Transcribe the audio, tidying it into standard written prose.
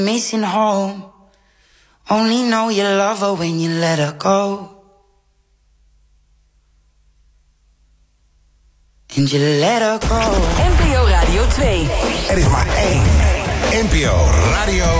Missing home. Only know you love her when you let her go. And you let her go. NPO Radio 2. Er is maar één NPO Radio